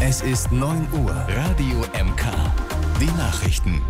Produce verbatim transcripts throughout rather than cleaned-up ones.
Es ist neun Uhr. Radio M K. Die Nachrichten.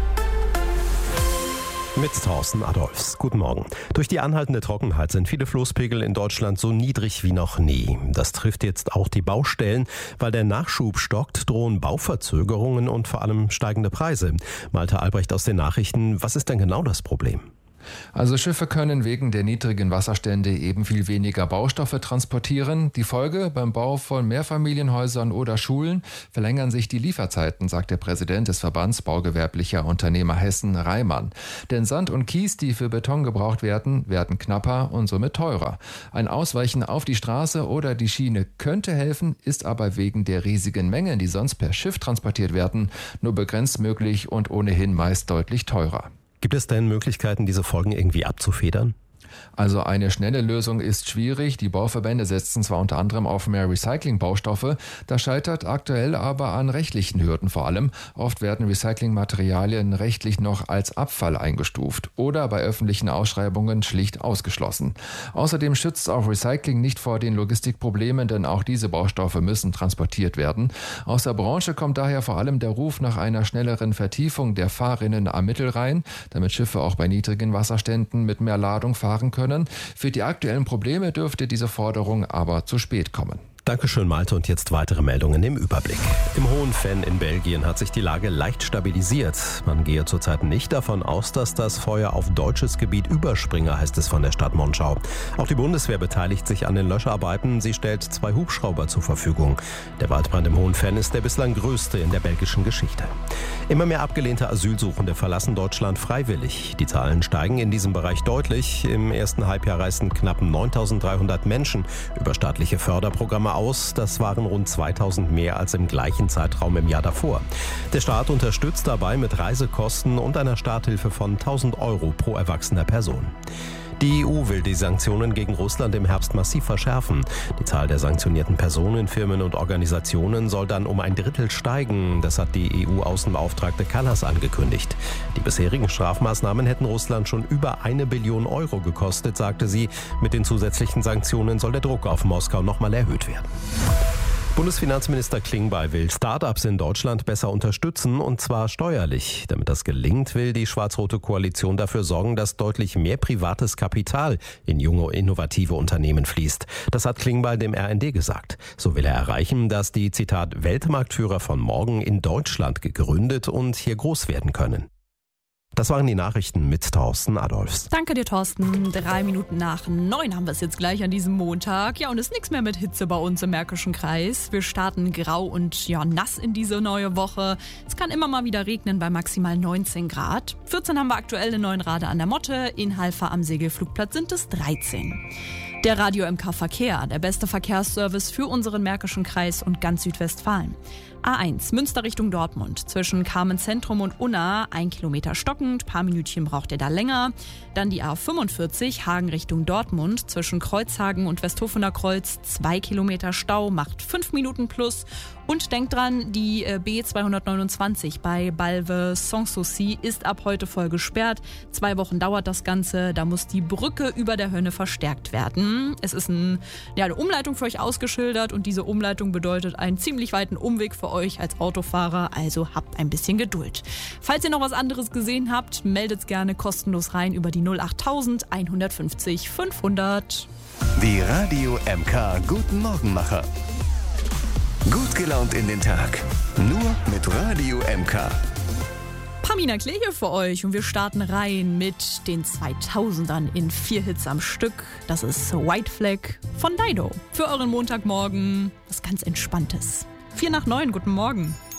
Mit Thorsten Adolfs. Guten Morgen. Durch die anhaltende Trockenheit sind viele Flusspegel in Deutschland so niedrig wie noch nie. Das trifft jetzt auch die Baustellen. Weil der Nachschub stockt, drohen Bauverzögerungen und vor allem steigende Preise. Malte Albrecht aus den Nachrichten. Was ist denn genau das Problem? Also Schiffe können wegen der niedrigen Wasserstände eben viel weniger Baustoffe transportieren. Die Folge: beim Bau von Mehrfamilienhäusern oder Schulen verlängern sich die Lieferzeiten, sagt der Präsident des Verbands baugewerblicher Unternehmer Hessen, Reimann. Denn Sand und Kies, die für Beton gebraucht werden, werden knapper und somit teurer. Ein Ausweichen auf die Straße oder die Schiene könnte helfen, ist aber wegen der riesigen Mengen, die sonst per Schiff transportiert werden, nur begrenzt möglich und ohnehin meist deutlich teurer. Gibt es denn Möglichkeiten, diese Folgen irgendwie abzufedern? Also eine schnelle Lösung ist schwierig. Die Bauverbände setzen zwar unter anderem auf mehr Recyclingbaustoffe, das scheitert aktuell aber an rechtlichen Hürden vor allem. Oft werden Recyclingmaterialien rechtlich noch als Abfall eingestuft oder bei öffentlichen Ausschreibungen schlicht ausgeschlossen. Außerdem schützt auch Recycling nicht vor den Logistikproblemen, denn auch diese Baustoffe müssen transportiert werden. Aus der Branche kommt daher vor allem der Ruf nach einer schnelleren Vertiefung der Fahrrinnen am Mittelrhein, damit Schiffe auch bei niedrigen Wasserständen mit mehr Ladung fahren können. Für die aktuellen Probleme dürfte diese Forderung aber zu spät kommen. Dankeschön, Malte. Und jetzt weitere Meldungen im Überblick. Im Hohenfenn in Belgien hat sich die Lage leicht stabilisiert. Man gehe zurzeit nicht davon aus, dass das Feuer auf deutsches Gebiet überspringe, heißt es von der Stadt Monschau. Auch die Bundeswehr beteiligt sich an den Löscharbeiten. Sie stellt zwei Hubschrauber zur Verfügung. Der Waldbrand im Hohenfenn ist der bislang größte in der belgischen Geschichte. Immer mehr abgelehnte Asylsuchende verlassen Deutschland freiwillig. Die Zahlen steigen in diesem Bereich deutlich. Im ersten Halbjahr reisten knapp neuntausenddreihundert Menschen über staatliche Förderprogramme aus. Das waren rund zweitausend mehr als im gleichen Zeitraum im Jahr davor. Der Staat unterstützt dabei mit Reisekosten und einer Starthilfe von tausend Euro pro erwachsener Person. Die E U will die Sanktionen gegen Russland im Herbst massiv verschärfen. Die Zahl der sanktionierten Personen, Firmen und Organisationen soll dann um ein Drittel steigen. Das hat die E U-Außenbeauftragte Kallas angekündigt. Die bisherigen Strafmaßnahmen hätten Russland schon über eine Billion Euro gekostet, sagte sie. Mit den zusätzlichen Sanktionen soll der Druck auf Moskau nochmal erhöht werden. Bundesfinanzminister Klingbeil will Start-ups in Deutschland besser unterstützen, und zwar steuerlich. Damit das gelingt, will die schwarz-rote Koalition dafür sorgen, dass deutlich mehr privates Kapital in junge, innovative Unternehmen fließt. Das hat Klingbeil dem R N D gesagt. So will er erreichen, dass die, Zitat, Weltmarktführer von morgen in Deutschland gegründet und hier groß werden können. Das waren die Nachrichten mit Thorsten Adolfs. Danke dir, Thorsten. Drei Minuten nach neun haben wir es jetzt gleich an diesem Montag. Ja, und es ist nichts mehr mit Hitze bei uns im Märkischen Kreis. Wir starten grau und ja nass in diese neue Woche. Es kann immer mal wieder regnen bei maximal neunzehn Grad. vierzehn haben wir aktuell in Neuenrade an der Motte. In Halver am Segelflugplatz sind es dreizehn. Der Radio M K Verkehr, der beste Verkehrsservice für unseren Märkischen Kreis und ganz Südwestfalen. A eins, Münster Richtung Dortmund. Zwischen Carmen Zentrum und Unna, ein Kilometer stockend, paar Minütchen braucht ihr da länger. Dann die A fünfundvierzig, Hagen Richtung Dortmund. Zwischen Kreuzhagen und Westhofener Kreuz, zwei Kilometer Stau, macht fünf Minuten plus. Und denkt dran, die B zweihundertneunundzwanzig bei Balve-Sanssouci ist ab heute voll gesperrt. Zwei Wochen dauert das Ganze, da muss die Brücke über der Hönne verstärkt werden. Es ist ein, ja, eine Umleitung für euch ausgeschildert und diese Umleitung bedeutet einen ziemlich weiten Umweg für euch als Autofahrer, also habt ein bisschen Geduld. Falls ihr noch was anderes gesehen habt, meldet gerne kostenlos rein über die null achttausend einhundertfünfzig fünfhundert. Die Radio M K Guten Morgenmacher. Gut gelaunt in den Tag. Nur mit Radio M K. Pamina Klee hier für euch und wir starten rein mit den zweitausendern in vier Hits am Stück. Das ist White Flag von Dido. Für euren Montagmorgen was ganz Entspanntes. Vier nach neun, guten Morgen.